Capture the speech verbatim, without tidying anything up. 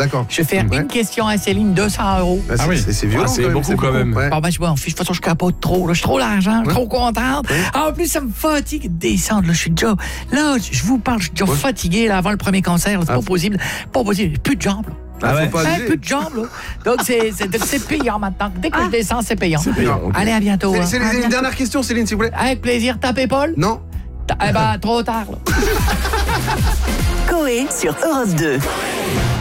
D'accord. Je vais faire Ouais. une question à Céline, deux cents euros. Ah, c'est, Ah oui. c'est, c'est violent Ah, c'est quand même. beaucoup, quand même. Ouais. Bon, ben, je m'en fiche. De toute façon, je capote trop. Là. Je suis trop l'argent. Je suis Ouais. trop contente. Ouais. En plus, ça me fatigue de descendre. Là. Je suis déjà... Là, je vous parle, je suis déjà Ouais. fatigué là, avant le premier concert. là. C'est Ah. pas possible. Pas possible. Plus de jambes. Là. Ah, ouais. faut pas Hein, abuser. plus de jambes. Là. Donc, c'est, c'est, c'est payant maintenant. Dès que je descends, c'est payant. C'est payant, ok. Allez, à bientôt. C'est, hein. c'est À une bientôt. dernière question, Céline, s'il vous plaît. Avec plaisir. Tapez Paul. Non. Ta- Eh ben, trop tard. Là. Coé sur Europe deux.